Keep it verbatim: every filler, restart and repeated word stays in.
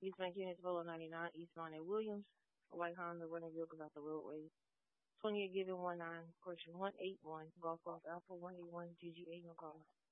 East Van Kennedy Polo ninety-nine, eastbound at Williams. A white Honda running vehicles off the roadway. twentieth given one nine, question one eight one, Golf Golf Alpha one eight one, G G eight, no call.